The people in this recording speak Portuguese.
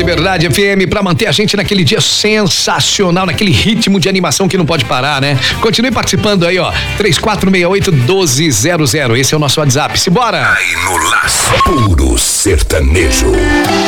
Verdade FM pra manter a gente naquele dia sensacional, naquele ritmo de animação que não pode parar, né? Continue participando aí, ó. 3468-1200. Esse é o nosso WhatsApp. Simbora! Aí no Laço, puro sertanejo.